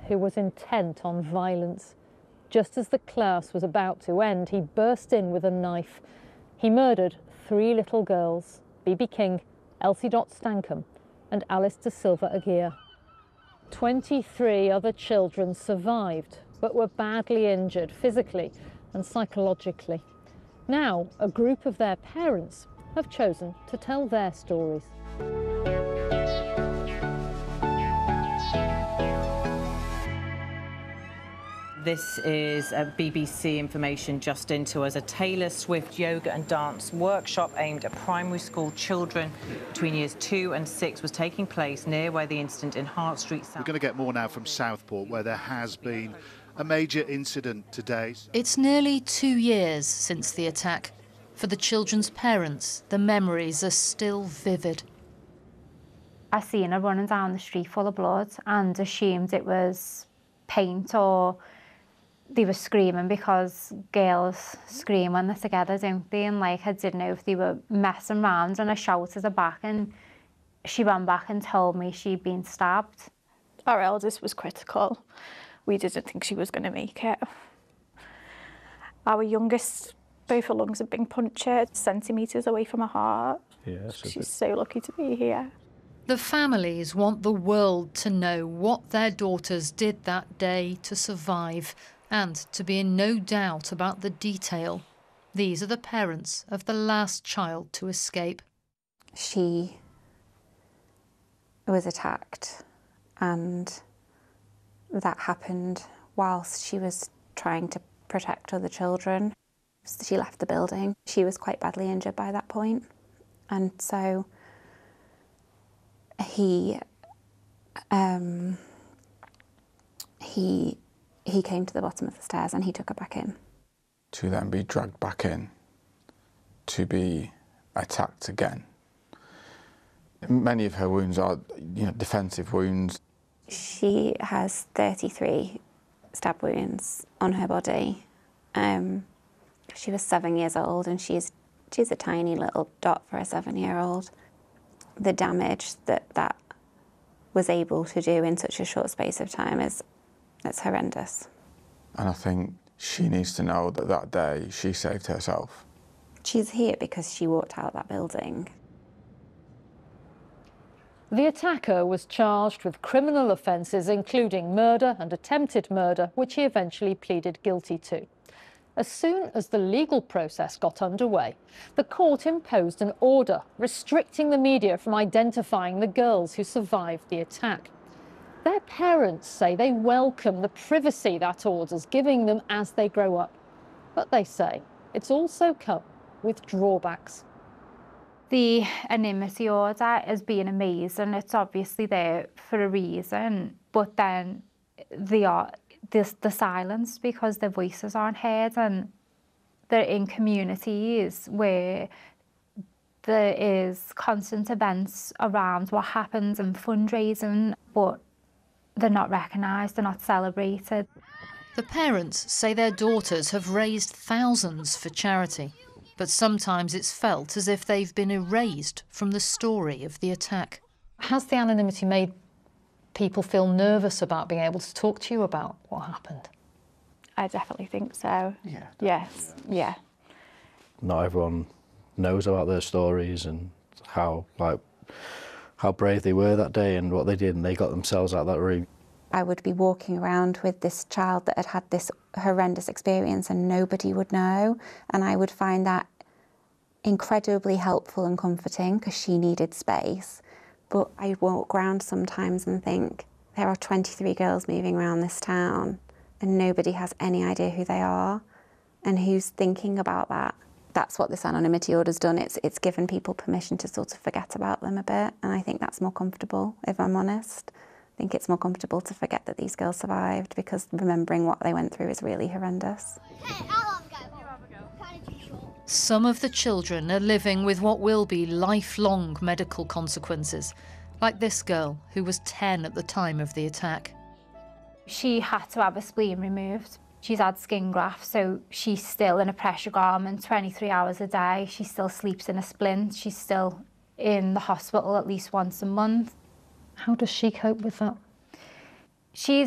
who was intent on violence. Just as the class was about to end, he burst in with a knife. He murdered 3 little girls, B.B. King, Elsie Dot Stankham and Alice de Silva Aguirre. 23 other children survived, but were badly injured physically and psychologically. Now, a group of their parents have chosen to tell their stories. This is BBC information just into us. A Taylor Swift yoga and dance workshop aimed at primary school children between years 2 and 6 was taking place near where the incident in Hart Street. We're going to get more now from Southport, where there has been a major incident today. It's nearly 2 years since the attack. For the children's parents, the memories are still vivid. I seen her running down the street full of blood and assumed it was paint, or they were screaming because girls scream when they're together, don't they? And like, I didn't know if they were messing around, and I shouted her back and she ran back and told me she'd been stabbed. Our eldest was critical. We didn't think she was going to make it. Our youngest, both her lungs have been punctured centimetres away from her heart. Yeah, she's so lucky to be here. The families want the world to know what their daughters did that day to survive, and to be in no doubt about the detail. These are the parents of the last child to escape. She was attacked, and that happened whilst she was trying to protect other children. She left the building. She was quite badly injured by that point, and so he came to the bottom of the stairs and he took her back in. To then be dragged back in, to be attacked again. Many of her wounds are, defensive wounds. She has 33 stab wounds on her body. She was 7 years old, and she's a tiny little dot for a 7-year-old. The damage that was able to do in such a short space of time it's horrendous. And I think she needs to know that that day she saved herself. She's here because she walked out that building. The attacker was charged with criminal offences including murder and attempted murder, which he eventually pleaded guilty to. As soon as the legal process got underway, the court imposed an order restricting the media from identifying the girls who survived the attack. Their parents say they welcome the privacy that order's giving them as they grow up. But they say it's also come with drawbacks. The anonymity order has been amazing. It's obviously there for a reason, but then the silence because their voices aren't heard, and they're in communities where there is constant events around what happens and fundraising, but they're not recognised, they're not celebrated. The parents say their daughters have raised thousands for charity, but sometimes it's felt as if they've been erased from the story of the attack. Has the anonymity made people feel nervous about being able to talk to you about what happened? I definitely think so. Yeah. Yes, yeah. Not everyone knows about their stories and how brave they were that day and what they did, and they got themselves out of that room. I would be walking around with this child that had this horrendous experience and nobody would know, and I would find that incredibly helpful and comforting because she needed space. But I walk around sometimes and think, there are 23 girls moving around this town and nobody has any idea who they are and who's thinking about that. That's what this anonymity order's done. It's given people permission to sort of forget about them a bit, and I think that's more comfortable, if I'm honest. I think it's more comfortable to forget that these girls survived, because remembering what they went through is really horrendous. Some of the children are living with what will be lifelong medical consequences, like this girl who was 10 at the time of the attack. She had to have her spleen removed. She's had skin grafts, so she's still in a pressure garment 23 hours a day. She still sleeps in a splint. She's still in the hospital at least once a month. How does she cope with that? She's